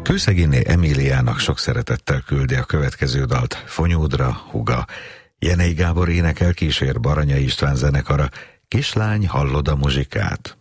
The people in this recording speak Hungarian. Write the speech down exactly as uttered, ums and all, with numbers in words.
Kőszegéné Emíliának sok szeretettel küldi a következő dalt Fonyódra, Huga. Jenei Gábor énekel, kísér Baranyai István zenekara. Kislány, hallod a muzsikát?